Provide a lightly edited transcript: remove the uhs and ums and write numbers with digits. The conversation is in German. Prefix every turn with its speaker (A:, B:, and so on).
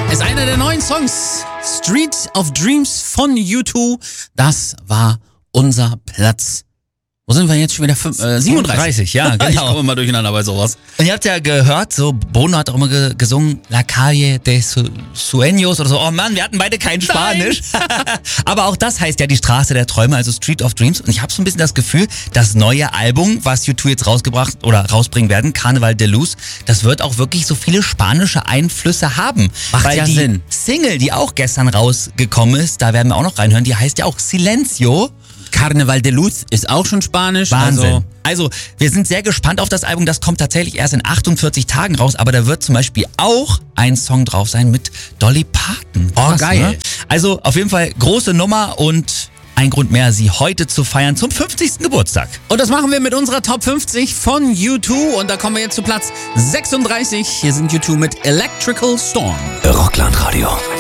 A: Ist einer der neuen Songs. Street of Dreams von U2. Das war unser Platz. Wo sind wir jetzt schon wieder? 37,
B: ja, genau.
A: Ich komme immer durcheinander bei sowas.
B: Und ihr habt ja gehört, so Bono hat auch immer gesungen, La Calle de Sueños oder so. Oh Mann, wir hatten beide kein Spanisch. Aber auch das heißt ja die Straße der Träume, also Street of Dreams. Und ich habe so ein bisschen das Gefühl, das neue Album, was U2 jetzt rausgebracht oder rausbringen werden, Carnaval de Luz, das wird auch wirklich so viele spanische Einflüsse haben.
A: Macht
B: Weil
A: ja
B: die
A: Sinn.
B: Single, die auch gestern rausgekommen ist, da werden wir auch noch reinhören, die heißt ja auch Silencio.
A: Carnaval de Luz ist auch schon Spanisch.
B: Wahnsinn. Also, wir sind sehr gespannt auf das Album. Das kommt tatsächlich erst in 48 Tagen raus. Aber da wird zum Beispiel auch ein Song drauf sein mit Dolly Parton.
A: Oh, geil.
B: Ne? Also, auf jeden Fall große Nummer und ein Grund mehr, sie heute zu feiern zum 50. Geburtstag.
A: Und das machen wir mit unserer Top 50 von U2. Und da kommen wir jetzt zu Platz 36. Hier sind U2 mit Electrical Storm.
C: Rockland Radio.